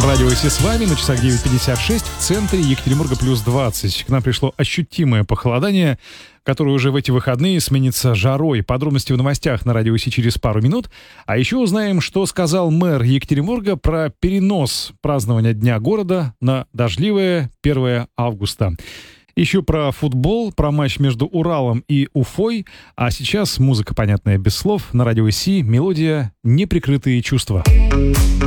Радио Си с вами, на часах 9:56, в центре Екатеринбурга плюс 20. К нам пришло ощутимое похолодание, которое уже в эти выходные сменится жарой. Подробности в новостях на Радио Си через пару минут. А еще узнаем, что сказал мэр Екатеринбурга про перенос празднования Дня города на дождливое 1 августа. Еще про футбол, про матч между Уралом и Уфой. А сейчас музыка, понятная без слов, на Радио Си, мелодия «Неприкрытые чувства».